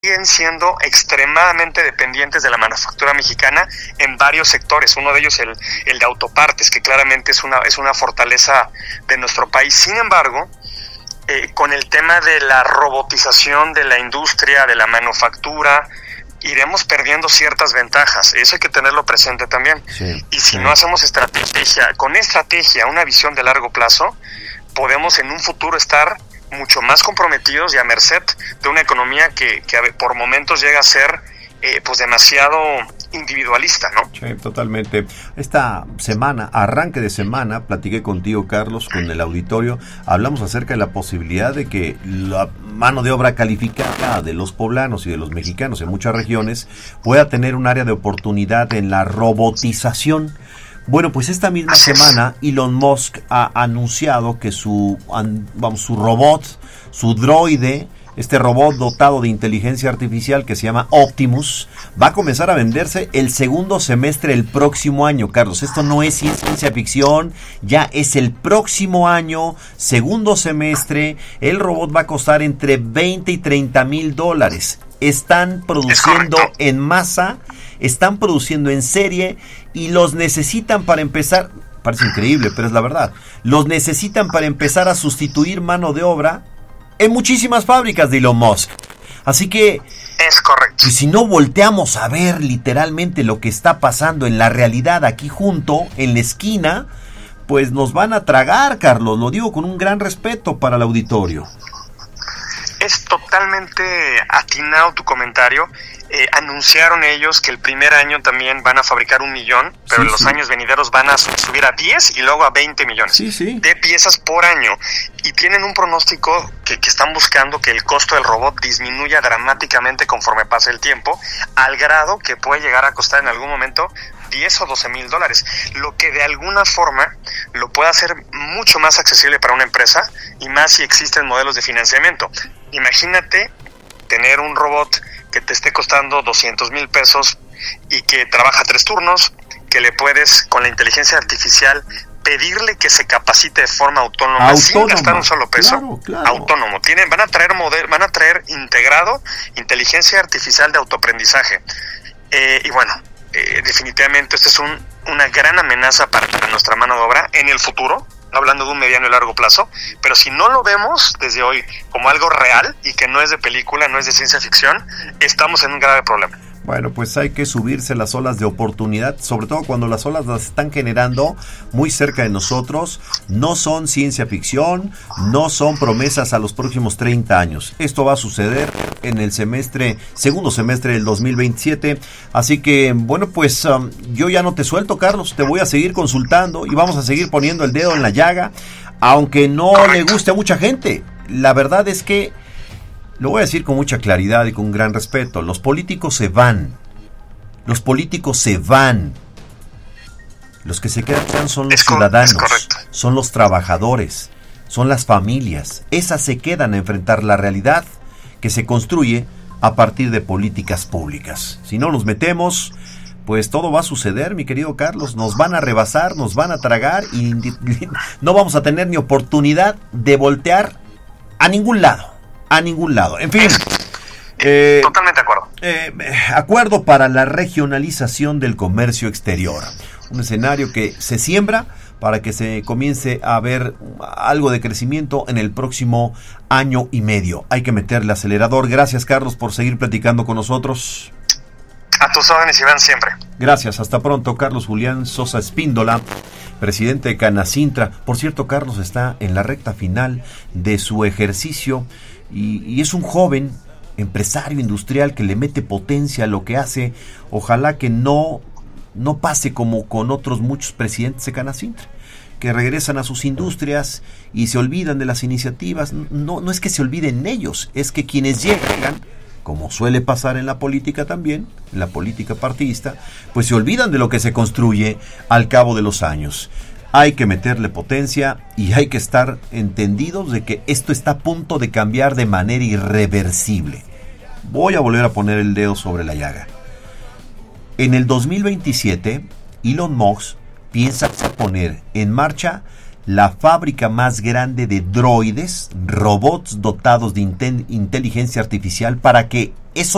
siguen siendo extremadamente dependientes de la manufactura mexicana en varios sectores, uno de ellos el de autopartes, que claramente es una fortaleza de nuestro país. Sin embargo, con el tema de la robotización de la industria, de la manufactura, iremos perdiendo ciertas ventajas. Eso hay que tenerlo presente también. Sí, y si no hacemos estrategia, una visión de largo plazo, podemos en un futuro estar mucho más comprometidos y a merced de una economía que por momentos llega a ser pues demasiado individualista, ¿no? Sí, totalmente. Esta semana, arranque de semana, platiqué contigo, Carlos, con el auditorio, hablamos acerca de la posibilidad de que la mano de obra calificada de los poblanos y de los mexicanos en muchas regiones pueda tener un área de oportunidad en la robotización. Bueno, pues esta misma semana Elon Musk ha anunciado que su robot, su droide, este robot dotado de inteligencia artificial que se llama Optimus, va a comenzar a venderse el segundo semestre del próximo año, Carlos. Esto no es ciencia ficción, ya es el próximo año, segundo semestre. El robot va a costar entre 20 y 30 mil dólares. Están produciendo en masa, están produciendo en serie y los necesitan para empezar, parece increíble, pero es la verdad, los necesitan para empezar a sustituir mano de obra en muchísimas fábricas de Elon Musk. Así que, es correcto. Y si no volteamos a ver literalmente lo que está pasando en la realidad aquí junto, en la esquina, pues nos van a tragar, Carlos. Lo digo con un gran respeto para el auditorio. Es totalmente atinado tu comentario. Anunciaron ellos que el primer año también van a fabricar 1 millón, pero en los años venideros van a subir a 10 y luego a 20 millones de piezas por año. Y tienen un pronóstico que están buscando que el costo del robot disminuya dramáticamente conforme pase el tiempo, al grado que puede llegar a costar en algún momento 10 o 12 mil dólares, lo que de alguna forma lo puede hacer mucho más accesible para una empresa, y más si existen modelos de financiamiento. Imagínate tener un robot que te esté costando 200 mil pesos y que trabaja 3 turnos, que le puedes, con la inteligencia artificial, pedirle que se capacite de forma autónoma sin gastar un solo peso. Claro. Autónomo. Van a traer integrado inteligencia artificial de autoaprendizaje. Y bueno, definitivamente esto es una gran amenaza para nuestra mano de obra en el futuro, hablando de un mediano y largo plazo, pero si no lo vemos desde hoy como algo real y que no es de película, no es de ciencia ficción, estamos en un grave problema. Bueno, pues hay que subirse las olas de oportunidad, sobre todo cuando las olas las están generando muy cerca de nosotros. No son ciencia ficción, no son promesas a los próximos 30 años. Esto va a suceder en el segundo semestre del 2027. Así que, bueno, pues yo ya no te suelto, Carlos. Te voy a seguir consultando y vamos a seguir poniendo el dedo en la llaga, aunque no le guste a mucha gente. La verdad es que lo voy a decir con mucha claridad y con gran respeto. Los políticos se van. Los políticos se van. Los que se quedan son los ciudadanos, son los trabajadores, son las familias. Esas se quedan a enfrentar la realidad que se construye a partir de políticas públicas. Si no nos metemos, pues todo va a suceder, mi querido Carlos. Nos van a rebasar, nos van a tragar y no vamos a tener ni oportunidad de voltear a ningún lado. En fin, totalmente de acuerdo. Acuerdo para la regionalización del comercio exterior. Un escenario que se siembra para que se comience a ver algo de crecimiento en el próximo año y medio. Hay que meterle acelerador. Gracias, Carlos, por seguir platicando con nosotros. A tus órdenes, Iván, siempre. Gracias, hasta pronto. Carlos Julián Sosa Espíndola, presidente de Canacintra. Por cierto, Carlos está en la recta final de su ejercicio y es un joven empresario industrial que le mete potencia a lo que hace. Ojalá que no pase como con otros muchos presidentes de Canacintra, que regresan a sus industrias y se olvidan de las iniciativas. No es que se olviden ellos, es que quienes llegan, como suele pasar en la política también, en la política partidista, pues se olvidan de lo que se construye al cabo de los años. Hay que meterle potencia y hay que estar entendidos de que esto está a punto de cambiar de manera irreversible. Voy a volver a poner el dedo sobre la llaga. En el 2027, Elon Musk piensa poner en marcha la fábrica más grande de droides, robots dotados de inteligencia artificial, para que esos